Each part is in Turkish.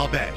Haber.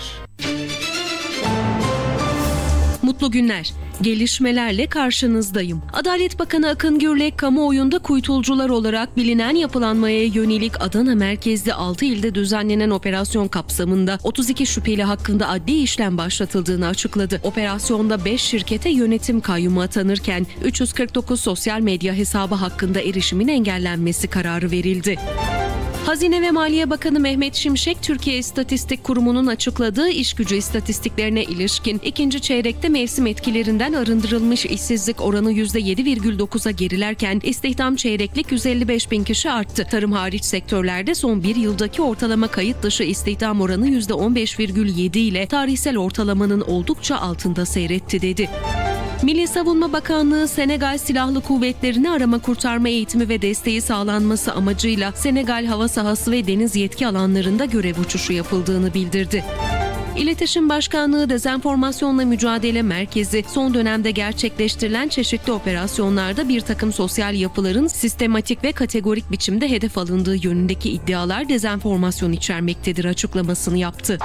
Mutlu günler. Gelişmelerle karşınızdayım. Adalet Bakanı Akın Gürlek, kamuoyunda kuytulcular olarak bilinen yapılanmaya yönelik Adana merkezli 6 ilde düzenlenen operasyon kapsamında 32 şüpheli hakkında adli işlem başlatıldığını açıkladı. Operasyonda 5 şirkete yönetim kayyumu atanırken 349 sosyal medya hesabı hakkında erişimin engellenmesi kararı verildi. Hazine ve Maliye Bakanı Mehmet Şimşek, Türkiye İstatistik Kurumu'nun açıkladığı iş gücü istatistiklerine ilişkin ikinci çeyrekte mevsim etkilerinden arındırılmış işsizlik oranı %7,9'a gerilerken istihdam çeyreklik 155 bin kişi arttı. Tarım hariç sektörlerde son bir yıldaki ortalama kayıt dışı istihdam oranı %15,7 ile tarihsel ortalamanın oldukça altında seyretti dedi. Milli Savunma Bakanlığı, Senegal Silahlı Kuvvetleri'ne arama kurtarma eğitimi ve desteği sağlanması amacıyla Senegal hava sahası ve deniz yetki alanlarında görev uçuşu yapıldığını bildirdi. İletişim Başkanlığı Dezenformasyonla Mücadele Merkezi, son dönemde gerçekleştirilen çeşitli operasyonlarda bir takım sosyal yapıların sistematik ve kategorik biçimde hedef alındığı yönündeki iddialar dezenformasyon içermektedir açıklamasını yaptı.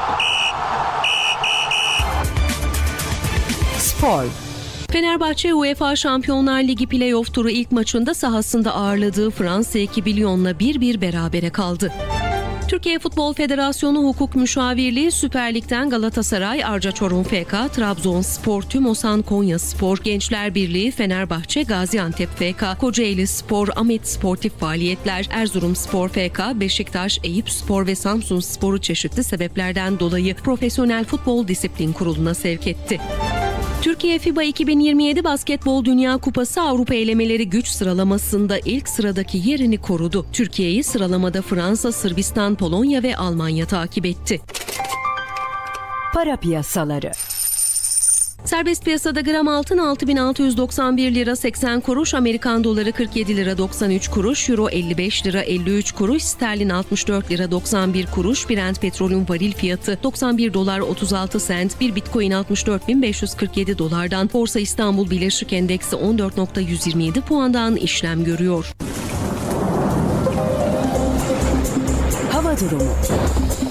Spor. Fenerbahçe, UEFA Şampiyonlar Ligi play-off turu ilk maçında sahasında ağırladığı Fransa ekibi Lyon'la 1-1 berabere kaldı. Türkiye Futbol Federasyonu Hukuk Müşavirliği Süper Lig'den Galatasaray, Arca Çorum FK, Trabzonspor, Tümosan Konyaspor, Gençler Birliği, Fenerbahçe, Gaziantep FK, Kocaeli Spor, Ahmet Sportif Faaliyetler, Erzurumspor FK, Beşiktaş, Eyüpspor ve Samsunspor'u çeşitli sebeplerden dolayı Profesyonel Futbol Disiplin Kurulu'na sevk etti. Türkiye FIBA 2027 Basketbol Dünya Kupası Avrupa elemeleri güç sıralamasında ilk sıradaki yerini korudu. Türkiye'yi sıralamada Fransa, Sırbistan, Polonya ve Almanya takip etti. Para piyasaları. Serbest piyasada gram altın 6.691 lira 80 kuruş, Amerikan doları 47 lira 93 kuruş, euro 55 lira 53 kuruş, sterlin 64 lira 91 kuruş, Brent petrolün varil fiyatı 91 dolar 36 sent, bir bitcoin 64.547 dolardan, Borsa İstanbul Birleşik Endeksi 14.127 puandan işlem görüyor. Hava durumu.